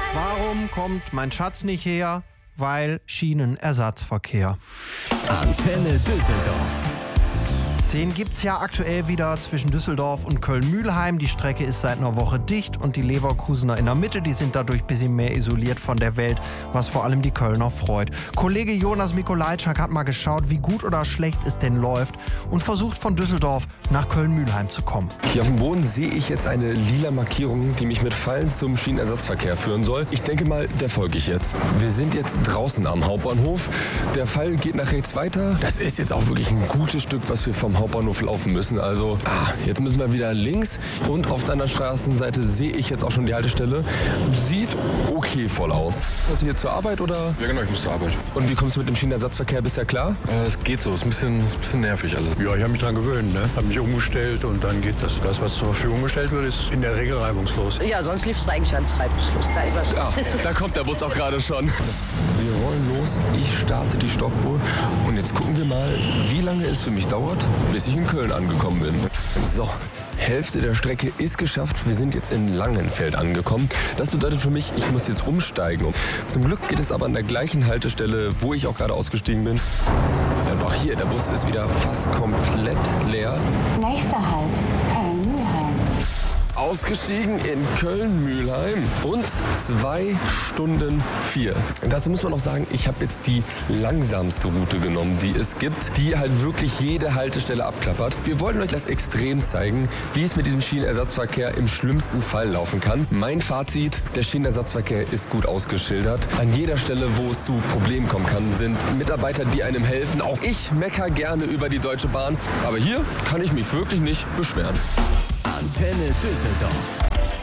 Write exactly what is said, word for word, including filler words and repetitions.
Warum kommt mein Schatz nicht her? Weil Schienenersatzverkehr. Antenne Düsseldorf. Den gibt's ja aktuell wieder zwischen Düsseldorf und Köln-Mühlheim. Die Strecke ist seit einer Woche dicht und die Leverkusener in der Mitte, die sind dadurch ein bisschen mehr isoliert von der Welt, was vor allem die Kölner freut. Kollege Jonas Mikolajczak hat mal geschaut, wie gut oder schlecht es denn läuft und versucht von Düsseldorf nach Köln-Mühlheim zu kommen. Hier auf dem Boden sehe ich jetzt eine lila Markierung, die mich mit Pfeilen zum Schienenersatzverkehr führen soll. Ich denke mal, der folge ich jetzt. Wir sind jetzt draußen am Hauptbahnhof. Der Pfeil geht nach rechts weiter. Das ist jetzt auch wirklich ein gutes Stück, was wir vom Hauptbahnhof laufen müssen. Also, ah, jetzt müssen wir wieder links und auf der anderen Straßenseite sehe ich jetzt auch schon die Haltestelle. Sieht okay voll aus. Hast du hier zur Arbeit oder? Ja genau, ich muss zur Arbeit. Und wie kommst du mit dem Schienenersatzverkehr bisher klar? Äh, es geht so, es ist ein bisschen, ist ein bisschen nervig alles. Ja, ich habe mich dran gewöhnt, ne? Habe mich umgestellt und dann geht das. Das, was zur Verfügung gestellt wird, ist in der Regel reibungslos. Ja, sonst lief es eigentlich ganz reibungslos. Da, ist Ah, da kommt der Bus auch gerade schon. Wir rollen los, ich starte die Stoppuhr und jetzt gucken wir mal, wie lange es für mich dauert, bis ich in Köln angekommen bin. So, Hälfte der Strecke ist geschafft. Wir sind jetzt in Langenfeld angekommen. Das bedeutet für mich, ich muss jetzt umsteigen. Zum Glück geht es aber an der gleichen Haltestelle, wo ich auch gerade ausgestiegen bin. Dann auch hier, der Bus ist wieder fast komplett leer. Nächster Halt, Köln-Mühlheim. Ausgestiegen in Köln-Mühlheim und zwei Stunden vier. Und dazu muss man auch sagen, ich habe jetzt die langsamste Route genommen, die es gibt, die halt wirklich jede Haltestelle abklappert. Wir wollten euch das Extrem zeigen, wie es mit diesem Schienenersatzverkehr im schlimmsten Fall laufen kann. Mein Fazit, der Schienenersatzverkehr ist gut ausgeschildert. An jeder Stelle, wo es zu Problemen kommen kann, sind Mitarbeiter, die einem helfen. Auch ich meckere gerne über die Deutsche Bahn, aber hier kann ich mich wirklich nicht beschweren. Antenne Düsseldorf.